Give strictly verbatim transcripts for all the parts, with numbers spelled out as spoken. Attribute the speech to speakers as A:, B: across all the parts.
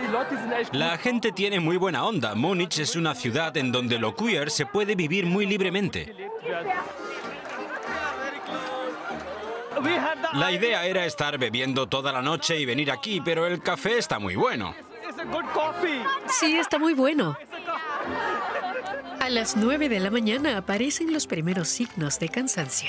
A: La gente tiene muy buena onda. Múnich es una ciudad en donde lo queer se puede vivir muy libremente. La idea era estar bebiendo toda la noche y venir aquí, pero el café está muy bueno.
B: Sí, está muy bueno. A las nueve de la mañana aparecen los primeros signos de cansancio.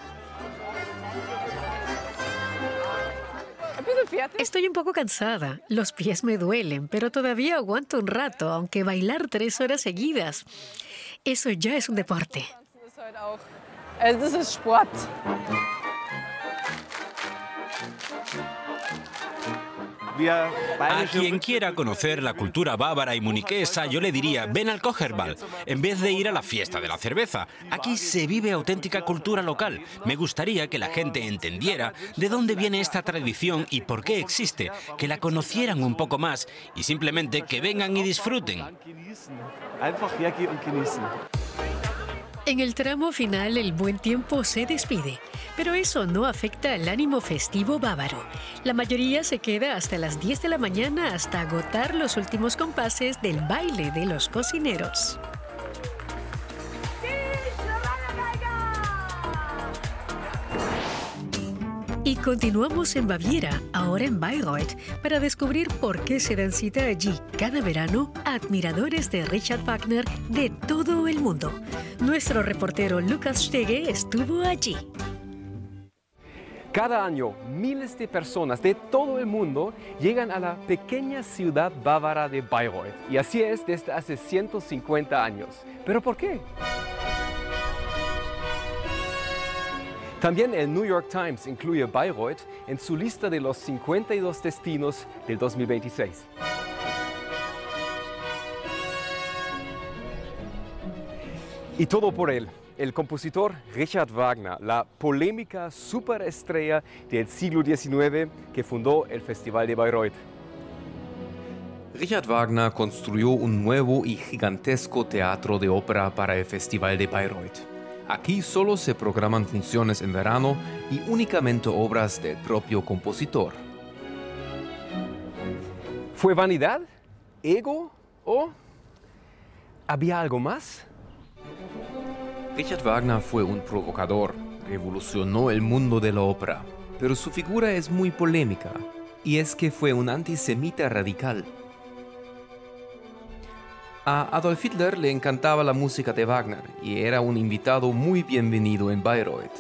B: Estoy un poco cansada. Los pies me duelen, pero todavía aguanto un rato, aunque bailar tres horas seguidas, eso ya es un deporte.
A: A quien quiera conocer la cultura bávara y muniquesa, yo le diría, ven al Kocherball, en vez de ir a la fiesta de la cerveza. Aquí se vive auténtica cultura local. Me gustaría que la gente entendiera de dónde viene esta tradición y por qué existe, que la conocieran un poco más y simplemente que vengan y disfruten.
B: En el tramo final, el buen tiempo se despide, pero eso no afecta al ánimo festivo bávaro. La mayoría se queda hasta las diez de la mañana hasta agotar los últimos compases del baile de los cocineros. Y continuamos en Baviera, ahora en Bayreuth, para descubrir por qué se dan cita allí cada verano admiradores de Richard Wagner de todo el mundo. Nuestro reportero Lukas Stege estuvo allí.
C: Cada año, miles de personas de todo el mundo llegan a la pequeña ciudad bávara de Bayreuth. Y así es desde hace ciento cincuenta años. ¿Pero por qué? También el New York Times incluye Bayreuth en su lista de los cincuenta y dos destinos del dos mil veintiséis. Y todo por él, el compositor Richard Wagner, la polémica superestrella del siglo diecinueve que fundó el Festival de Bayreuth.
D: Richard Wagner construyó un nuevo y gigantesco teatro de ópera para el Festival de Bayreuth. Aquí solo se programan funciones en verano y únicamente obras del propio compositor.
C: ¿Fue vanidad? ¿Ego? ¿O había algo más?
D: Richard Wagner fue un provocador, revolucionó el mundo de la ópera, pero su figura es muy polémica, y es que fue un antisemita radical. A Adolf Hitler le encantaba la música de Wagner y era un invitado muy bienvenido en Bayreuth.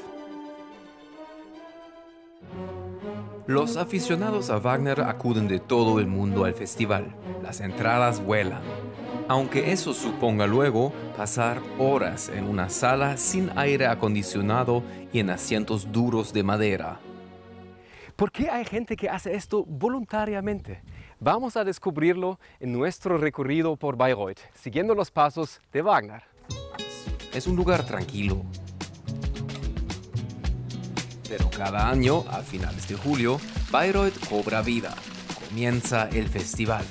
D: Los aficionados a Wagner acuden de todo el mundo al festival. Las entradas vuelan, aunque eso suponga luego pasar horas en una sala sin aire acondicionado y en asientos duros de madera.
C: ¿Por qué hay gente que hace esto voluntariamente? Vamos a descubrirlo en nuestro recorrido por Bayreuth, siguiendo los pasos de Wagner.
D: Es un lugar tranquilo. Pero cada año, a finales de julio, Bayreuth cobra vida. Comienza el festival.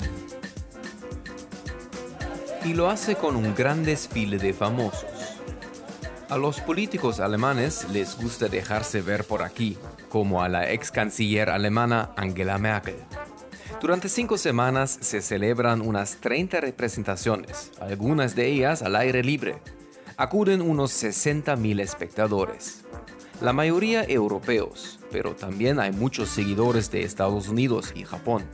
D: Y lo hace con un gran desfile de famosos. A los políticos alemanes les gusta dejarse ver por aquí, como a la ex canciller alemana Angela Merkel. Durante cinco semanas se celebran unas treinta representaciones, algunas de ellas al aire libre. Acuden unos sesenta mil espectadores. La mayoría europeos, pero también hay muchos seguidores de Estados Unidos y Japón.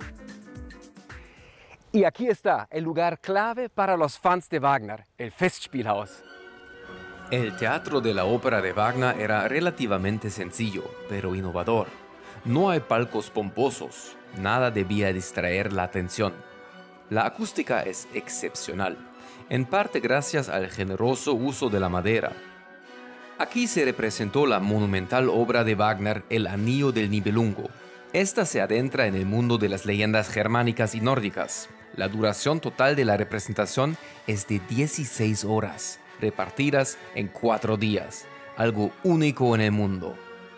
C: Y aquí está el lugar clave para los fans de Wagner, el Festspielhaus.
D: El teatro de la ópera de Wagner era relativamente sencillo, pero innovador. No hay palcos pomposos, nada debía distraer la atención. La acústica es excepcional, en parte gracias al generoso uso de la madera. Aquí se representó la monumental obra de Wagner, El Anillo del Nibelungo. Esta se adentra en el mundo de las leyendas germánicas y nórdicas. La duración total de la representación es de dieciséis horas, repartidas en cuatro días, algo único en el mundo.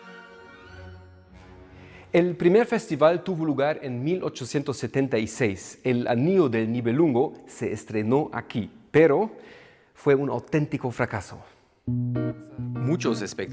C: El primer festival tuvo lugar en mil ochocientos setenta y seis. El Anillo del Nibelungo se estrenó aquí, pero fue un auténtico fracaso.
D: Muchos espectadores